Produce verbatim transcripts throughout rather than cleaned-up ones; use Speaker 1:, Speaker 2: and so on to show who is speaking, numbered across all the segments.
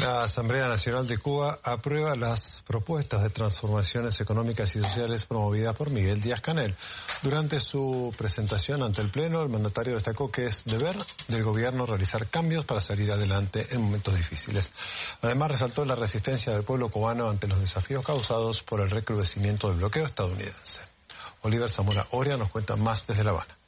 Speaker 1: La Asamblea Nacional de Cuba aprueba las propuestas de transformaciones económicas y sociales promovidas por Miguel Díaz-Canel. Durante su presentación ante el Pleno, el mandatario destacó que es deber del gobierno realizar cambios para salir adelante en momentos difíciles. Además, resaltó la resistencia del pueblo cubano ante los desafíos causados por el recrudecimiento del bloqueo estadounidense. Oliver Zamora Oria nos cuenta más desde La Habana.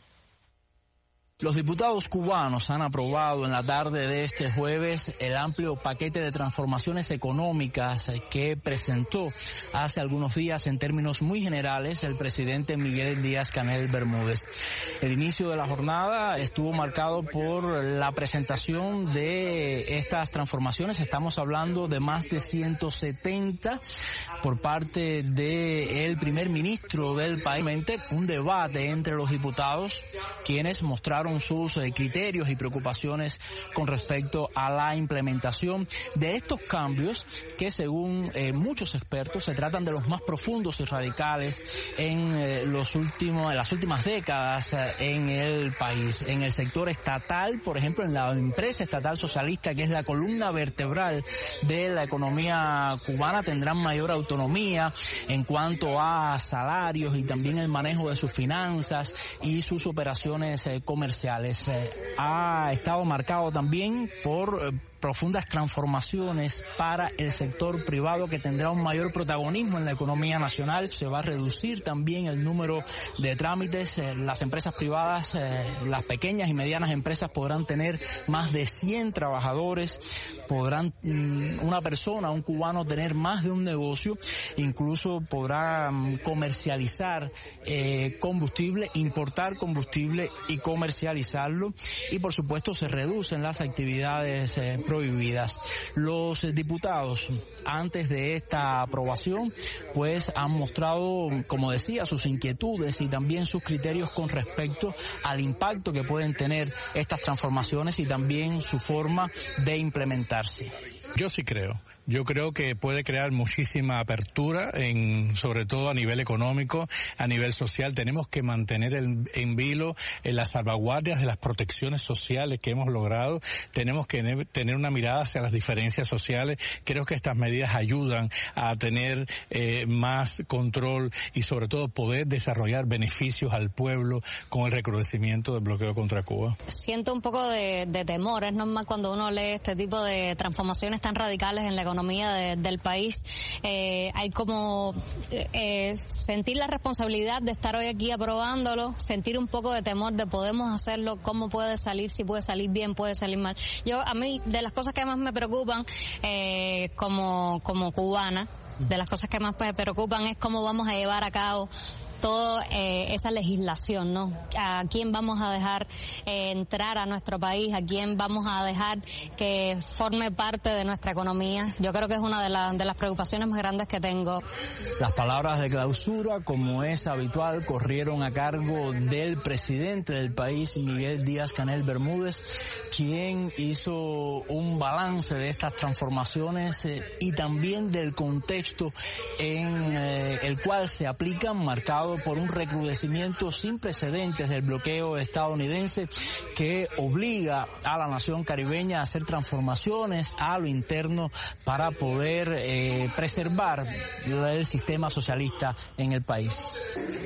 Speaker 2: Los diputados cubanos han aprobado en la tarde de este jueves el amplio paquete de transformaciones económicas que presentó hace algunos días en términos muy generales el presidente Miguel Díaz-Canel Bermúdez. El inicio de la jornada estuvo marcado por la presentación de estas transformaciones. Estamos hablando de más de ciento setenta por parte del primer ministro del país. Un debate entre los diputados, quienes mostraron sus eh, criterios y preocupaciones con respecto a la implementación de estos cambios que, según eh, muchos expertos, se tratan de los más profundos y radicales en eh, los últimos en las últimas décadas eh, en el país. En el sector estatal, por ejemplo, en la empresa estatal socialista, que es la columna vertebral de la economía cubana, tendrán mayor autonomía en cuanto a salarios y también el manejo de sus finanzas y sus operaciones eh, comerciales. Eh, ha estado marcado también por eh, profundas transformaciones para el sector privado, que tendrá un mayor protagonismo en la economía nacional. Se va a reducir también el número de trámites. Eh, las empresas privadas, eh, las pequeñas y medianas empresas podrán tener más de cien trabajadores, podrán mm, una persona, un cubano, tener más de un negocio, incluso podrá mm, comercializar eh, combustible, importar combustible y comercializarlo, y por supuesto se reducen las actividades eh, prohibidas. Los diputados, antes de esta aprobación, pues han mostrado, como decía, sus inquietudes y también sus criterios con respecto al impacto que pueden tener estas transformaciones y también su forma de implementarse.
Speaker 3: Yo sí creo. Yo creo que puede crear muchísima apertura, en, sobre todo a nivel económico, a nivel social. Tenemos que mantener el, en vilo en las salvaguardias de las protecciones sociales que hemos logrado. Tenemos que ne- tener una mirada hacia las diferencias sociales. Creo que estas medidas ayudan a tener eh, más control y sobre todo poder desarrollar beneficios al pueblo con el recrudecimiento del bloqueo contra Cuba.
Speaker 4: Siento un poco de, de temor. Es normal cuando uno lee este tipo de transformaciones tan radicales en la economía de, del país. Eh, hay como eh, sentir la responsabilidad de estar hoy aquí aprobándolo, sentir un poco de temor de podemos hacerlo, cómo puede salir, si puede salir bien, puede salir mal. Yo, a mí, de las cosas que más me preocupan eh, como, como cubana, de las cosas que más me preocupan es cómo vamos a llevar a cabo toda eh, esa legislación, ¿no? A quién vamos a dejar eh, entrar a nuestro país, a quién vamos a dejar que forme parte de nuestra economía. Yo creo que es una de, la, de las preocupaciones más grandes que tengo.
Speaker 2: Las palabras de clausura, como es habitual, corrieron a cargo del presidente del país, Miguel Díaz-Canel Bermúdez, quien hizo un balance de estas transformaciones eh, y también del contexto en eh, el cual se aplican, marcado por un recrudecimiento sin precedentes del bloqueo estadounidense que obliga a la nación caribeña a hacer transformaciones a lo interno para poder eh, preservar el sistema socialista en el país.